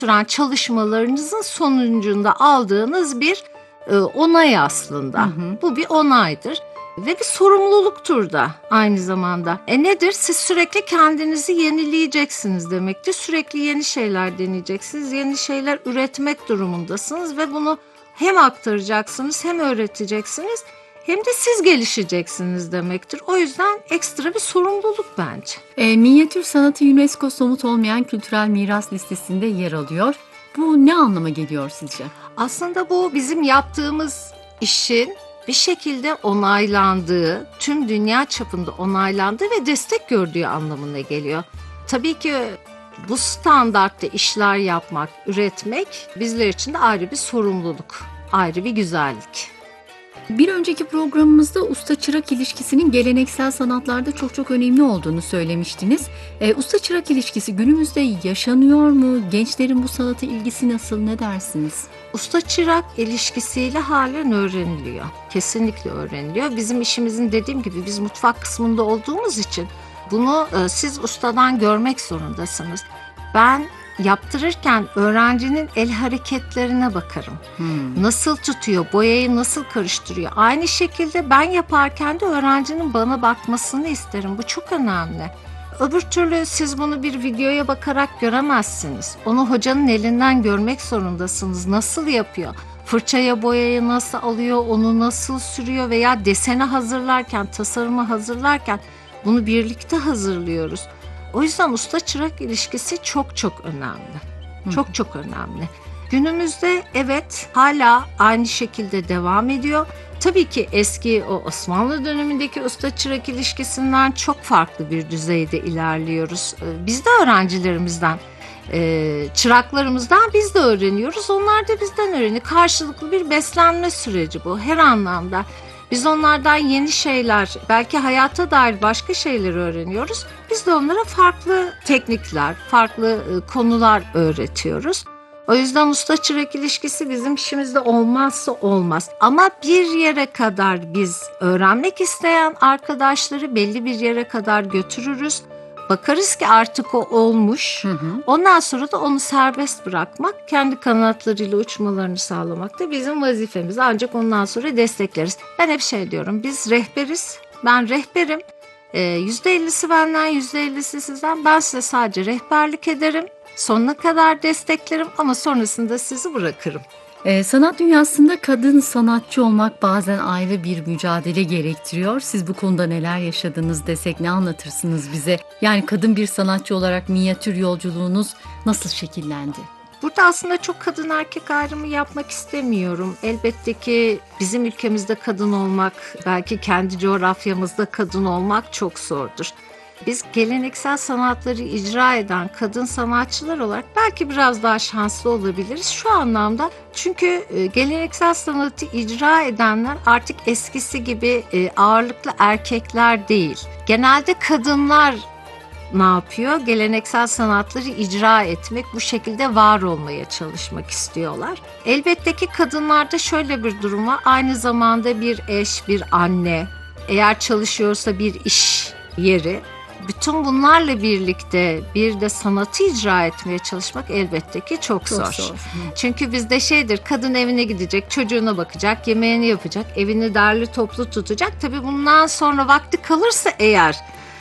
süren çalışmalarınızın sonucunda aldığınız bir onay aslında. Bu bir onaydır. Ve bir sorumluluktur da aynı zamanda. Nedir? Siz sürekli kendinizi yenileyeceksiniz demektir. Sürekli yeni şeyler deneyeceksiniz. Yeni şeyler üretmek durumundasınız ve bunu hem aktaracaksınız hem öğreteceksiniz hem de siz gelişeceksiniz demektir. O yüzden ekstra bir sorumluluk bence. Minyatür sanatı UNESCO somut olmayan kültürel miras listesinde yer alıyor. Bu ne anlama geliyor sizce? Aslında bu bizim yaptığımız işin bir şekilde onaylandığı, tüm dünya çapında onaylandığı ve destek gördüğü anlamına geliyor. Tabii ki bu standartta işler yapmak, üretmek bizler için de ayrı bir sorumluluk, ayrı bir güzellik. Bir önceki programımızda usta-çırak ilişkisinin geleneksel sanatlarda çok önemli olduğunu söylemiştiniz. Usta-çırak ilişkisi günümüzde yaşanıyor mu? Gençlerin bu sanata ilgisi nasıl? Ne dersiniz? Usta-çırak ilişkisiyle halen öğreniliyor. Kesinlikle öğreniliyor. Bizim işimizin dediğim gibi biz mutfak kısmında olduğumuz için bunu siz ustadan görmek zorundasınız. Ben yaptırırken öğrencinin el hareketlerine bakarım. Nasıl tutuyor, boyayı nasıl karıştırıyor. Aynı şekilde ben yaparken de öğrencinin bana bakmasını isterim. Bu çok önemli. Öbür türlü siz bunu bir videoya bakarak göremezsiniz. Onu hocanın elinden görmek zorundasınız. Nasıl yapıyor? Fırçaya boyayı nasıl alıyor, onu nasıl sürüyor veya deseni hazırlarken, tasarımı hazırlarken bunu birlikte hazırlıyoruz. O yüzden usta-çırak ilişkisi çok önemli. Çok önemli. Günümüzde evet hala aynı şekilde devam ediyor. Tabii ki eski o Osmanlı dönemindeki usta-çırak ilişkisinden çok farklı bir düzeyde ilerliyoruz. Biz de öğrencilerimizden, çıraklarımızdan biz de öğreniyoruz. Onlar da bizden öğreniyor. Karşılıklı bir beslenme süreci bu her anlamda. Biz onlardan yeni şeyler, belki hayata dair başka şeyler öğreniyoruz. Biz de onlara farklı teknikler, farklı konular öğretiyoruz. O yüzden usta-çırak ilişkisi bizim işimizde olmazsa olmaz. Ama bir yere kadar biz öğrenmek isteyen arkadaşları belli bir yere kadar götürürüz. Bakarız ki artık o olmuş. Ondan sonra da onu serbest bırakmak, kendi kanatlarıyla uçmalarını sağlamak da bizim vazifemiz. Ancak ondan sonra destekleriz. Ben hep diyorum, biz rehberiz. Ben rehberim. %50'si benden, %50'si sizden. Ben size sadece rehberlik ederim. Sonuna kadar desteklerim ama sonrasında sizi bırakırım. Sanat dünyasında kadın sanatçı olmak bazen ayrı bir mücadele gerektiriyor. Siz bu konuda neler yaşadınız desek ne anlatırsınız bize? Yani kadın bir sanatçı olarak minyatür yolculuğunuz nasıl şekillendi? Burada aslında çok kadın erkek ayrımı yapmak istemiyorum. Elbette ki bizim ülkemizde kadın olmak, belki kendi coğrafyamızda kadın olmak çok zordur. Biz geleneksel sanatları icra eden kadın sanatçılar olarak belki biraz daha şanslı olabiliriz şu anlamda. Çünkü geleneksel sanatı icra edenler artık eskisi gibi ağırlıklı erkekler değil. Genelde kadınlar ne yapıyor? Geleneksel sanatları icra etmek, bu şekilde var olmaya çalışmak istiyorlar. Elbette ki kadınlarda şöyle bir durum var. Aynı zamanda bir eş, bir anne, eğer çalışıyorsa bir iş yeri. Bütün bunlarla birlikte bir de sanatı icra etmeye çalışmak elbette ki çok zor. Çünkü bizde kadın evine gidecek, çocuğuna bakacak, yemeğini yapacak, evini derli toplu tutacak. Tabii bundan sonra vakti kalırsa eğer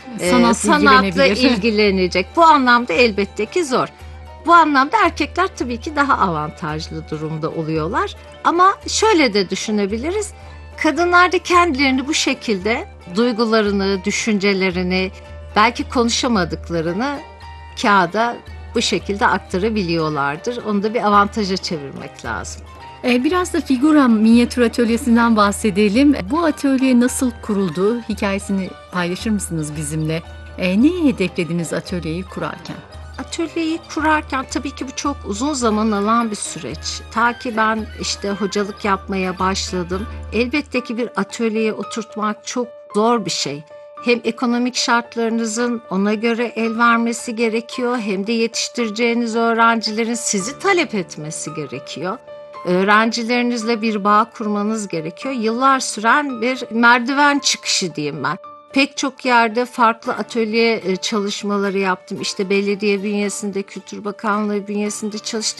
sanatla ilgilenecek. Bu anlamda elbette ki zor. Bu anlamda erkekler tabii ki daha avantajlı durumda oluyorlar. Ama şöyle de düşünebiliriz. Kadınlar da kendilerini bu şekilde duygularını, düşüncelerini, belki konuşamadıklarını kağıda bu şekilde aktarabiliyorlardır. Onu da bir avantaja çevirmek lazım. Biraz da Figura Minyatür Atölyesi'nden bahsedelim. Bu atölye nasıl kuruldu? Hikayesini paylaşır mısınız bizimle? Neyi hedeflediniz atölyeyi kurarken? Atölyeyi kurarken tabii ki bu çok uzun zaman alan bir süreç. Ta ki ben hocalık yapmaya başladım. Elbette ki bir atölyeye oturtmak çok zor bir şey. Hem ekonomik şartlarınızın ona göre el vermesi gerekiyor, hem de yetiştireceğiniz öğrencilerin sizi talep etmesi gerekiyor. Öğrencilerinizle bir bağ kurmanız gerekiyor. Yıllar süren bir merdiven çıkışı diyeyim ben. Pek çok yerde farklı atölye çalışmaları yaptım. İşte belediye bünyesinde, Kültür Bakanlığı bünyesinde çalıştım.